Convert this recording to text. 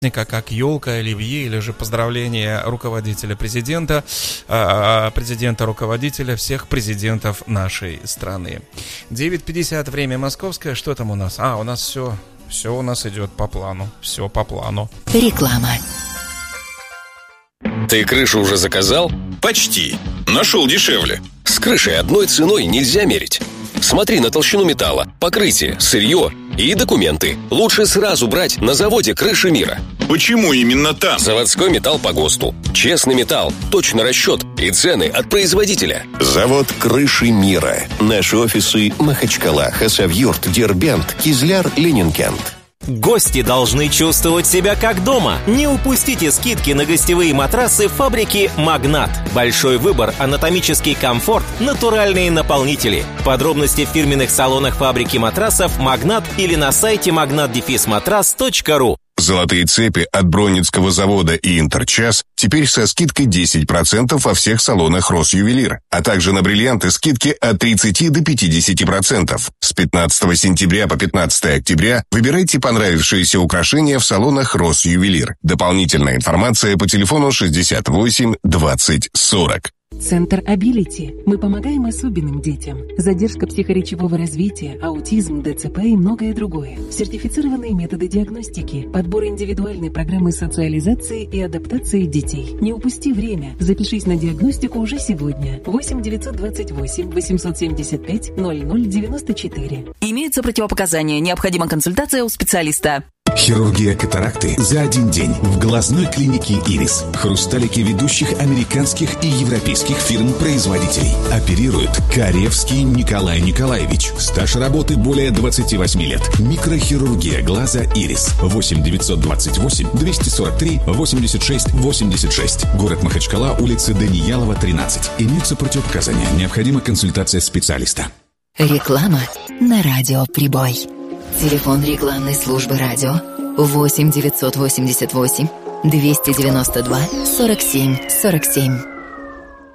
как елка, оливье, или же поздравление руководителя-президента, президента-руководителя всех президентов нашей страны. 9:50 время московское. Что там у нас? У нас все у нас идет по плану. Все по плану. Реклама. Ты крышу уже заказал? Почти. Нашел дешевле. С крышей одной ценой нельзя мерить. Смотри на толщину металла, покрытие, сырье и документы. Лучше сразу брать на заводе «Крыши мира». Почему именно там? Заводской металл по ГОСТу. Честный металл, точный расчет и цены от производителя. Завод «Крыши мира». Наши офисы: Махачкала, Хасавюрт, Дербент, Кизляр, Ленинкент. Гости должны чувствовать себя как дома. Не упустите скидки на гостевые матрасы фабрики «Магнат». Большой выбор, анатомический комфорт, натуральные наполнители. Подробности в фирменных салонах фабрики матрасов «Магнат» или на сайте magnat-matras.ru. Золотые цепи от Бронницкого завода и Интерчас теперь со скидкой 10% во всех салонах «Росювелир», а также на бриллианты скидки от 30 до 50%. С 15 сентября по 15 октября выбирайте понравившиеся украшения в салонах «Росювелир». Дополнительная информация по телефону 68 20 40. Центр Ability. Мы помогаем особенным детям. Задержка психоречевого развития, аутизм, ДЦП и многое другое. Сертифицированные методы диагностики, подбор индивидуальной программы социализации и адаптации детей. Не упусти время. Запишись на диагностику уже сегодня. 8 928 875 0094. Имеются противопоказания. Необходима консультация у специалиста. Хирургия катаракты за один день в глазной клинике «Ирис». Хрусталики ведущих американских и европейских фирм-производителей. Оперирует Каревский Николай Николаевич. Стаж работы более 28 лет. Микрохирургия глаза «Ирис». 8 928 243 86 86. Город Махачкала, улица Даниялова, 13. Имеются противопоказания. Необходима консультация специалиста. Реклама на радио «Прибой». Телефон рекламной службы радио 8 988 292 47 47.